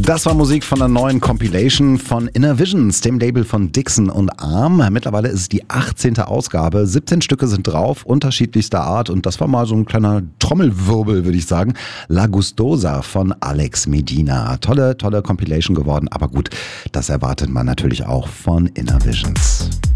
Das war Musik von einer neuen Compilation von Inner Visions, dem Label von Dixon und Arm. Mittlerweile ist es die 18. Ausgabe. 17 Stücke sind drauf, unterschiedlichster Art. Und das war mal so ein kleiner Trommelwirbel, würde ich sagen. La Gustosa von Alex Medina. Tolle Compilation geworden. Aber gut, das erwartet man natürlich auch von Inner Visions.